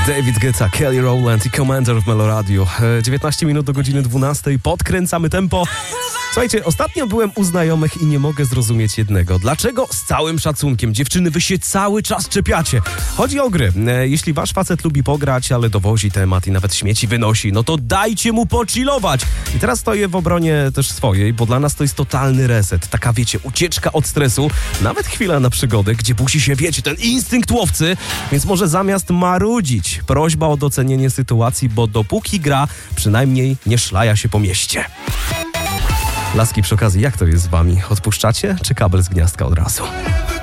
David Guetta, Kelly Rowland i Commander w Meloradio. 19 minut do godziny 12. Podkręcamy tempo. Słuchajcie, ostatnio byłem u znajomych i nie mogę zrozumieć jednego. Dlaczego z całym szacunkiem, dziewczyny, wy się cały czas czepiacie? Chodzi o gry. Jeśli wasz facet lubi pograć, ale dowozi temat i nawet śmieci wynosi, no to dajcie mu pochillować. I teraz stoję w obronie też swojej, bo dla nas to jest totalny reset. Taka, wiecie, ucieczka od stresu. Nawet chwila na przygodę, gdzie busi się, wiecie, ten instynkt łowcy. Więc może zamiast marudzić, prośba o docenienie sytuacji, bo dopóki gra, przynajmniej nie szlaja się po mieście. Laski, przy okazji, jak to jest z wami? Odpuszczacie, czy kabel z gniazdka od razu?